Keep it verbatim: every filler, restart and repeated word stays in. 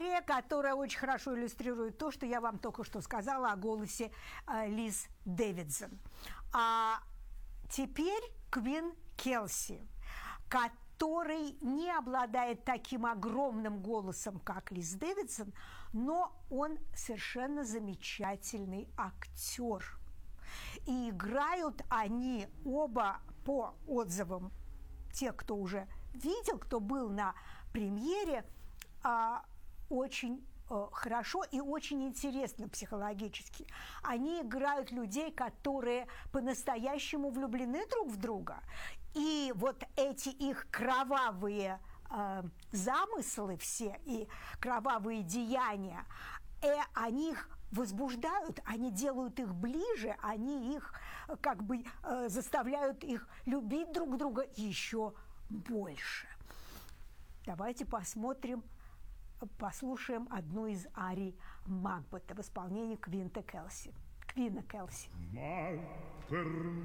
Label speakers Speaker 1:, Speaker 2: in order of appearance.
Speaker 1: ария, которая очень хорошо иллюстрирует то, что я вам только что сказала о голосе э, Лиз Дэвидсон. А теперь Квин Келси, который не обладает таким огромным голосом, как Лиз Дэвидсон, но он совершенно замечательный актер. И играют они оба, по отзывам тех, кто уже видел, кто был на премьере, очень хорошо и очень интересно психологически. Они играют людей, которые по-настоящему влюблены друг в друга. И вот эти их кровавые э, замыслы все и кровавые деяния, э, они их возбуждают, они делают их ближе, они их как бы э, заставляют их любить друг друга еще больше. Давайте посмотрим, послушаем одну из арий Макбета в исполнении Квинта Келси. Квина Келси.